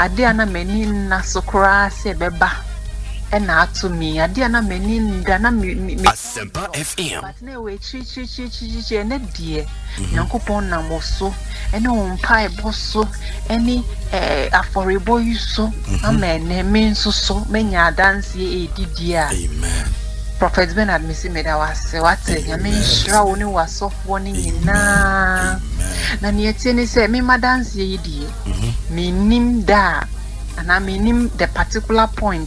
Adia na meni na sokra se beba. Ena to me. Adia na meni nda na me. Asempa FM. But na we chi na die. Nyankopon na moso. Ene umpa eboso. Eni aforebo yuso. Amen. Me so menya dance ye edidia. Amen. Prophet Bernard Missy meda wase wate nyame nhira wo ne wasofo ne nyina na ne etie ne se me madanse ye die me nim da na me nim the particular point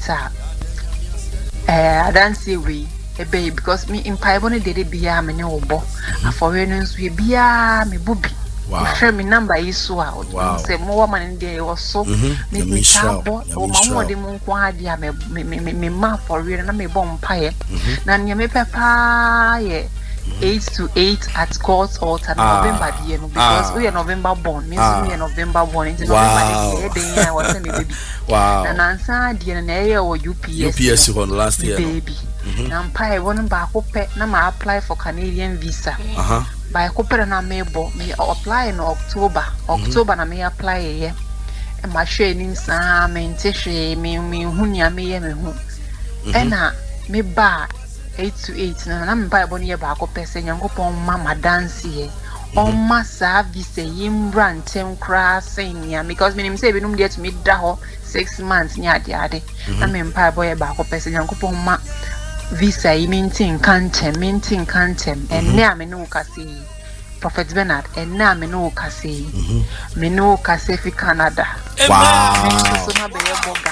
adanse we ebe because me in Bible ne dede bia me ne obo afore no nso bia me bubi. Wow. Share me number is so out. Say more man there was so me chabo o mama de mun kwa dia me ma for real na me bomb pie. Na nya me papa ye 8 to 8 at court altar November the because we are November born means we are November born into November the was me baby. Wow. Na answer the na area or UPS on last year baby. Na pie one ba ko pe na ma apply for Canadian visa. By copper na mebo me apply in October na me apply ye e ma hwe ni sa me ntehwe me hunya me ye me hu e na me ba 8 to 8 na me ba boni ye ba ko pese Nyankopon mama dance ye on ma service yimbra ntem kra senya because me nim say benum dey to me da ho 6 months nya ade na me mpa boy ba ko pese Nyankopon ma visa minting cantem and na me no kase Prophet Bernard and na me no kase me no kase fi Canada. Wow. So na be boga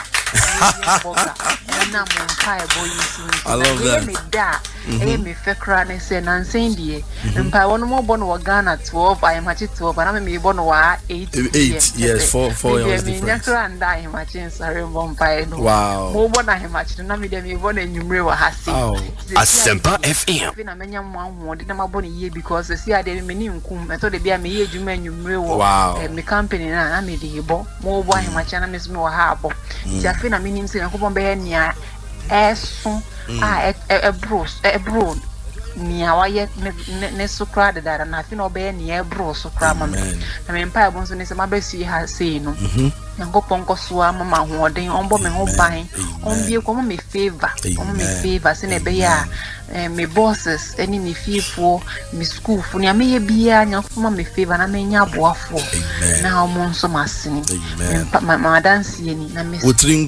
na mo mpa boy yin. I love that. Me da me fekra ne se na nsen die mpa wono mo bo no Ghana 12 I am at 12 na me bo no 8 yes 4 years difference. Me nyakra nda I am at sorry mo mpa no. Wow. Mo bo na him at na me dem me bo na nwumre wa hase. Asempa FM. Na menya mo ahode na mabo ne ye because see ade me ni nkum me to de bia me ye djuma nwumre wo me company na me de bo mo bo him at na me so me wa ha bo. Ti afi na me nim se Nyankopon be nia eso ebro nia wa ye ne sukra de dara na afi na obe nia ebro sukra ma na me mpa ebon so ne se mabesi ha sei no Nyankopon koso ama hoden onbo me ho ban onbie ko me favor se na be ya me bosses any me fifo me school fu nia me ye bia Nyankopon me favor na me nya boafo na omo nso masini ma dance ye ni na me Otrin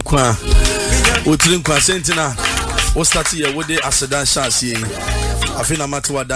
kwa sentina o start here wo de asedan chance ye afina matwa